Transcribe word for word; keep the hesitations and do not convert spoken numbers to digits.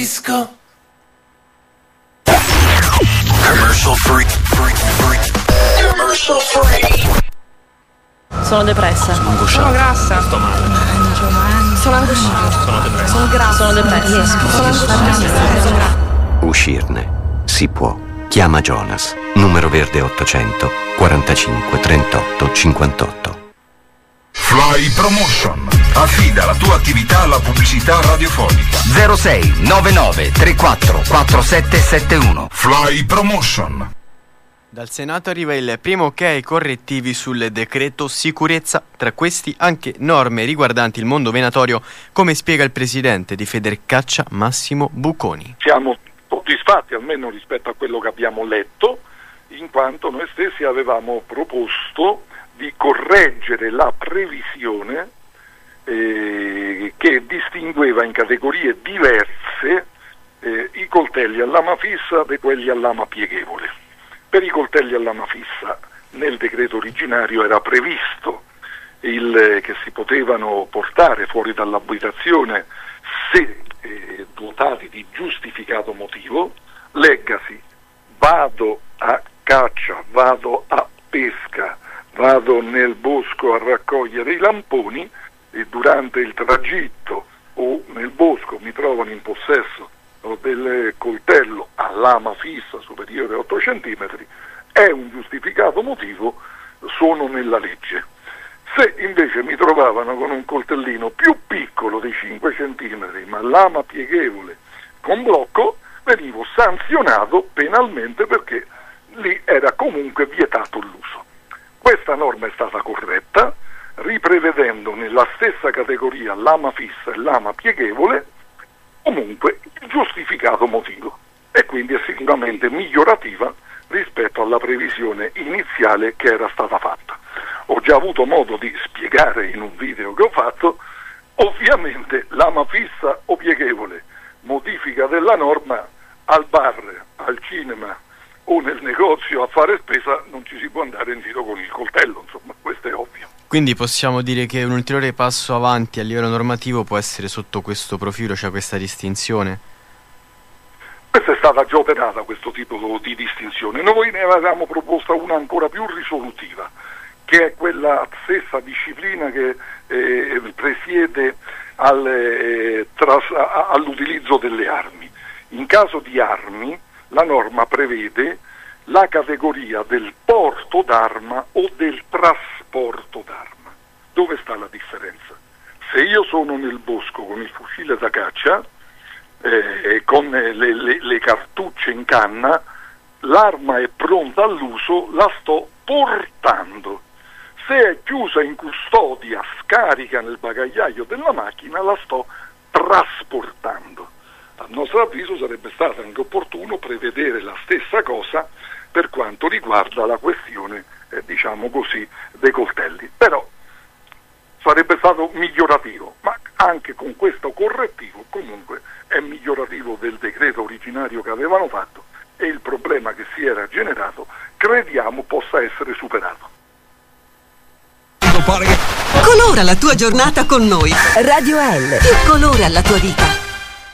disco. Commercial free, free, free. Commercial free. Sono depressa. Sono angosciata. Sono grassa. Sto male. Mangio, mangio. Sono angosciata. Sono depressa. Sono grassa. Sono depressa. Sono angosciata. Uscirne si può. Chiama Jonas. Numero verde ottocento quarantacinque trentotto cinquantotto. Fly Promotion. Affida la tua attività alla pubblicità radiofonica. zero sei novantanove trentaquattro quarantasette settantuno. Fly Promotion. Dal Senato arriva il primo ok ai correttivi sul decreto sicurezza, tra questi anche norme riguardanti il mondo venatorio, come spiega il presidente di Federcaccia Massimo Buconi. Siamo soddisfatti almeno rispetto a quello che abbiamo letto, in quanto noi stessi avevamo proposto di correggere la previsione eh, che distingueva in categorie diverse eh, i coltelli a lama fissa da quelli a lama pieghevole. Per i coltelli a lama fissa nel decreto originario era previsto il, eh, che si potevano portare fuori dall'abitazione se eh, dotati di giustificato motivo, leggasi vado a caccia, vado a pesca, vado nel bosco a raccogliere i lamponi e durante il tragitto o nel bosco mi trovano in possesso del coltello a lama fissa superiore a otto centimetri, è un giustificato motivo, sono nella legge. Se invece mi trovavano con un coltellino più piccolo di cinque centimetri ma lama pieghevole con blocco, venivo sanzionato penalmente perché lì era comunque vietato l'uso. Questa norma è stata corretta, riprevedendo nella stessa categoria lama fissa e lama pieghevole comunque il giustificato motivo, e quindi è sicuramente migliorativa rispetto alla previsione iniziale che era stata fatta. Ho già avuto modo di spiegare in un video che ho fatto, ovviamente lama fissa o pieghevole, modifica della norma al bar, al cinema o nel negozio a fare spesa, non ci si può andare in giro con il coltello, insomma, questo è ovvio. Quindi possiamo dire che un ulteriore passo avanti a livello normativo può essere sotto questo profilo, cioè questa distinzione? Questa è stata già operata, questo tipo di distinzione. Noi ne avevamo proposta una ancora più risolutiva, che è quella stessa disciplina che eh, presiede al, eh, tras- all'utilizzo delle armi. In caso di armi, la norma prevede la categoria del porto d'arma o del trasporto d'arma. Dove sta la differenza? Se io sono nel bosco con il fucile da caccia, eh, con le, le, le cartucce in canna, l'arma è pronta all'uso, la sto portando. Se è chiusa in custodia, scarica nel bagagliaio della macchina, la sto trasportando. A nostro avviso sarebbe stato anche opportuno prevedere la stessa cosa per quanto riguarda la questione, eh, diciamo così, dei coltelli. Però sarebbe stato migliorativo, ma anche con questo correttivo comunque è migliorativo del decreto originario che avevano fatto, e il problema che si era generato crediamo possa essere superato. Colora la tua giornata con noi. Radio L, più colore alla tua vita.